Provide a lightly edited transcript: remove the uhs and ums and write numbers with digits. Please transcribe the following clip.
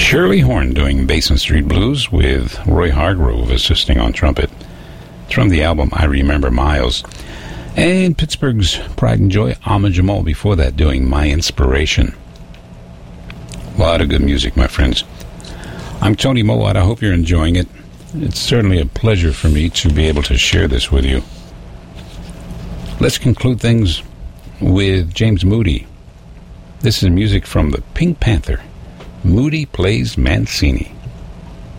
Shirley Horn doing Basin Street Blues with Roy Hargrove assisting on trumpet. It's from the album I Remember Miles. And Pittsburgh's Pride and Joy, Ahmad Jamal, before that doing My Inspiration. A lot of good music, my friends. I'm Tony Mowat. I hope you're enjoying it. It's certainly a pleasure for me to be able to share this with you. Let's conclude things with James Moody. This is music from the Pink Panther. Moody Plays Mancini.